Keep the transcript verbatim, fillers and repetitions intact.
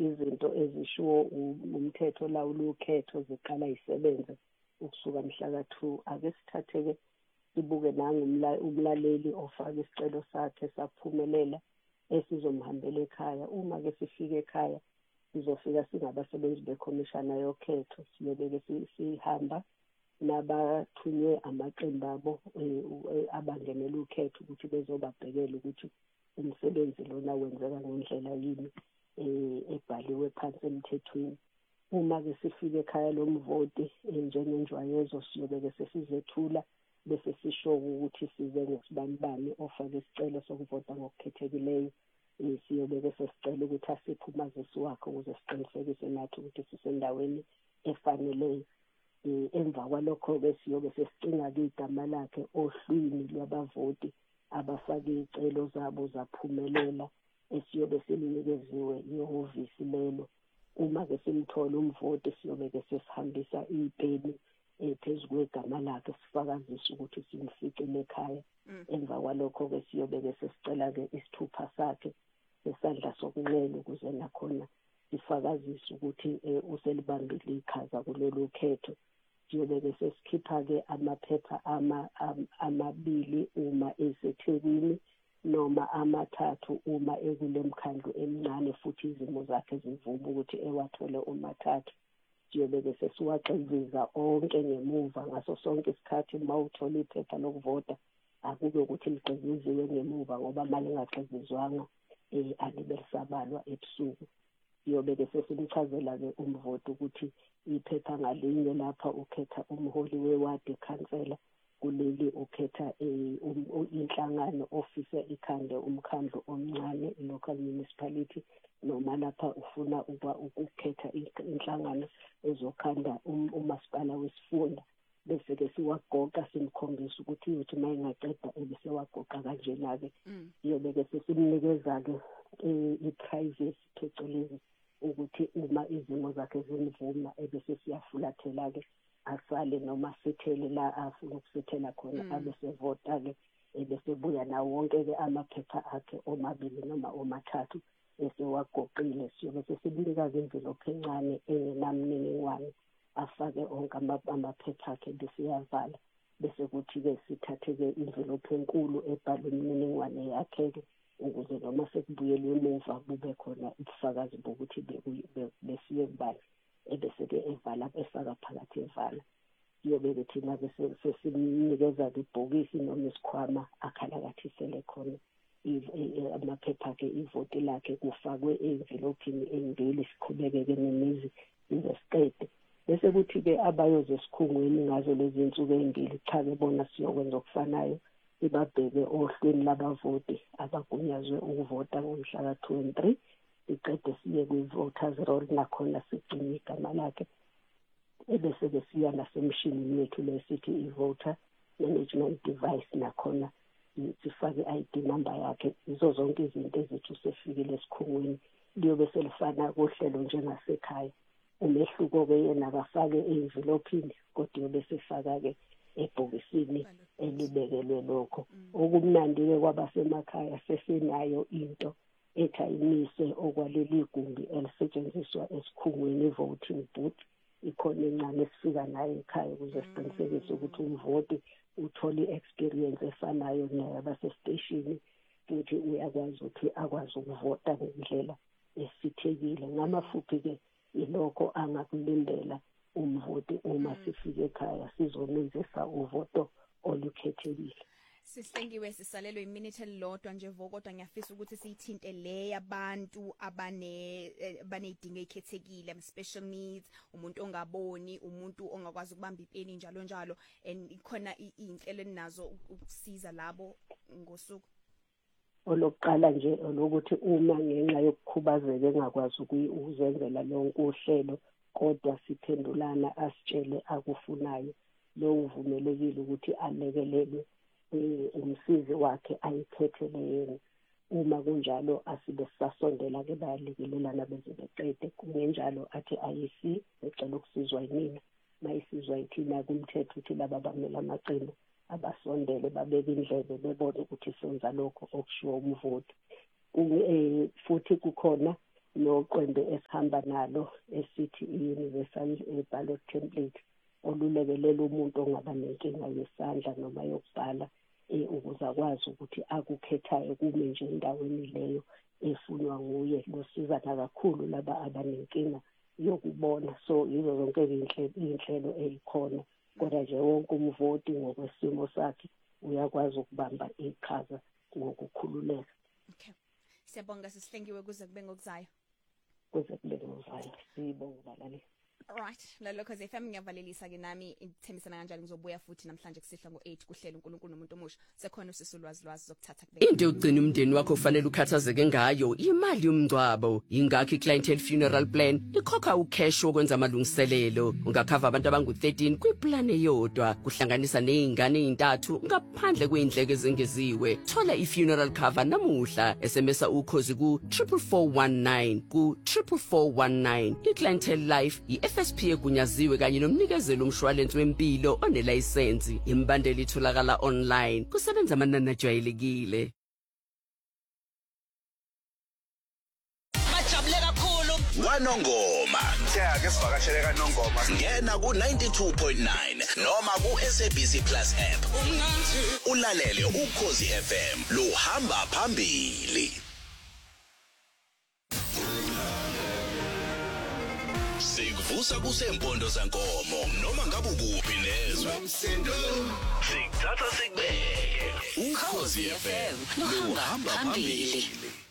izinto ezishiwo umthetho olawula ukhetho ziqala isebenze ukusuka mhla ka two. Ake sithathe-ke sibuke nangu umlaleli ofaka isicelo sakhe saphumelela esizomhambela ekhaya. Uma-ke sifika ekhaya sizofika singabasebenzi bekhomishana yokhetho, siyobe-ke sihamba nabathunywe amaqembu abo abangenela ukhetho ukuthi bezobabhekela ukuthi umsebenzi lona wenzeka ngendlela yini ebhaliwe phansi emthethweni. Uma-ke sifika ekhaya lomvoti njengenjwayezo siyobe-ke sesizethula bese sisho ukuthi size ngosibanibani ofake isicelo sokuvota ngokukhethekileyo. Siyobe-ke sesicela ukuthi asiphe umazisi wakhe ukuze siqinisekise nathi ukuthi sisendaweni efaneleyo. Emva kwalokho-ke siyobe sesicinga-ke igama lakhe ohlwini lwabavoti abafake iy'celo zabo zaphumelela esiyobe selinikeziwe ihhovisi lelo. Uma-ke simthola umvoti siyobe-ke sesihambisa ipeni phezu kwegama lakhe sifakazisa ukuthi simfikile ekhaya. Emva kwalokho-ke siyobe-ke sesicela-ke isithupha sakhe esandla sokunxele ukuze nakhona sifakazise ukuthi uselibambile iqhaza kulolu khetho. Siyobe-ke sesikhipha-ke amaphepha amabili uma eseThekwini noma amathathu uma ekule mkhandlu emncane futhi izimo zakhe zivuma ukuthi ewathole umathathu. Siyobe-ke sesiwagxiviza onke ngemuva ngaso sonke isikhathi uma uthola iphepha lokuvota akube ukuthi ligxiviziwe ngemuva ngoba mali ingagxivizwanga alibe lisabalwa ebusuku. Siyobe-ke sesimchazela-ke umvoti ukuthi iphepha ngalinye lapha ukhetha umholi wewadi khansela, kuleli ukhetha inhlangano ofisa ikhande umkhandlu omncane local municipality, noma lapha ufuna uba ukukhetha inhlangano ezokhanda umasipala wesifunda. Bese-ke siwagoqa simkhombisa ukuthi uthi uma engaqeda ebese wagoqa kanjena-ke. Siyobe-ke sesimnikeza-ke i-privacy phecelezi ukuthi uma izimo zakhe zimvuma ebese siyafulathela-ke asale noma sithele la afuna ukusithela khona abese vota-ke ebese buya nawo wonke-ke amaphepha akhe omabili noma omathathu esewagoqile. Siyobe sesimnika-ke envelope encane engenamniningwane afake onke amaphepha akhe bese yavala. Bese kuthi-ke sithathe-ke envelope enkulu ebhalwe imininingwane yakhe-ke ukuze noma sekubuyelwe emuva kube khona ubufakazi bokuthi besiye kubani ebese-ke evala efaka phakathi evala. Siyobe-ke thina-ke sesimnikeza-ke ibhokisi noma isikhwama akhalakathisele khona amaphepha akhe ivoti lakhe kufakwe envelopini embili. Siqhubeke-ke nemizi size siqede. Bese kuthi-ke abayoze esikhungweni ngazo lezi nsuku ey'mbili cha-ke bona siyokwenza okufanayo sibabheke ohlwini labavoti abagunyazwe ukuvota ngomhla ka two and three. Siqede siye kwi-voters roll nakhona sigcine igama lakhe ebese-ke siya nasemshinini yethu lesithi i-voter management device nakhona sifake i-I D number yakhe. Izo zonke izinto ezithi usefikile esikhungweni liyobe selifana kohlelo njengasekhaya. Umehluko-ke yena akafake envelopini kodwa yobe sefaka-ke ebhokisini elibekelwe lokho. Okumnandi-ke kwabasemakhaya sesenayo into ethayimise okwaleli gumbi elisetshenziswa esikhungweni i-voting booth. Ikhona encane esifika nayo ekhaya ukuze siqinisekise ukuthi umvoti uthole i-experience efanayo neyabasesiteshini futhi uyakwazi ukuthi akwazi ukuvota ngendlela esithekile. Ngamafuphi-ke ilokho angakulindela umvoti uma sifike ekhaya sizomenzisa uvoto olukhethekile. Sihlengiwe sisalelwe iminute elilodwa nje vo, kodwa ngiyafisa ukuthi siyithinte le yabantu abane banezidingo ezikhethekile, special needs, umuntu ongaboni, umuntu ongakwazi ukubamba ipeni njalo njalo, and ikhona izinhlelo enazo ukusiza labo ngosuku. Olokuqala nje lokuthi uma ngenxa yokukhubazeka engakwazi ukuzenzela lonke uhlelo kodwa siphendulana asitshele akufunayo, lo uvumelekile ukuthi alekelelwe umsizi wakhe ayikhethele yena. Uma kunjalo asibe sasondela ke bayalekelelana beze beqede. Kungenjalo athi ayisi becela ukusizwa yimina, mayisizwa yithina kumthetho ukuthi laba bamela amaqembu abasondele babeke indlebe bebone ukuthi senza lokho okushiwo umvoti. Futhi kukhona noqembe esihamba nalo esithi i-universal ballot template olulekelela umuntu ongaba nenkinga yesandla noma yokubhala ukuze akwazi ukuthi akukhethayo kume nje endaweni leyo efunwa nguye. Lusizana kakhulu laba abanenkinga yokubona. So yizo zonke iy'nhlelo ey'khona, kodwa nje wonke umvoti ngokwesimo sakhe uyakwazi ukubamba iqhaza ngokukhululeka. Okay, siyabonga sisihlengiwe kuze kube ngokuzayo. Kuze kube ngokuzayo, siyibonga balaleli. Alright, Lolokhozi F M ngiyavalelisa ke nami ithembisana kanjalo ngizobuya futhi namhlanje kusihla ngo eight kuhlela uNkulunkulu nomuntu omusha. Sekhona usisulwazi lwazi zokuthatha kubeka. Into yokugcina umndeni wakho ufanele ukhathazeke ngayo imali yomngcwabo. Ingakho iClientele Funeral Plan ikhokha ucash wokwenza amalungiselelo. Ungakhava abantu abangu thirteen kwiplan eyodwa, kuhlanganisa nezingane ezintathu ngaphandle kweindleko ezengeziwe. Thola ifuneral cover namuhla, S M S ukhozi ku four four one nine ku four four one nine. iClientele Life F S P egunyaziwe kanye nomnikezelo umshwalense wempilo onelicense. Imbandeli itholakala online. Kusebenza amanani ajwayelekile. Majabule kakhulu. Wanongoma. Yeah, ke sivakashele kaNongoma. Ngena ku ninety-two point nine noma ku S A B C Plus app. Umnanzi. Ulalele ukhozi F M. Luhamba phambili. Sikuvusa kusempondo zankomo noma ngabe ukuphi nezwe. Sikuthatha sikubeke. Ukhozi F M. Luhamba phambili.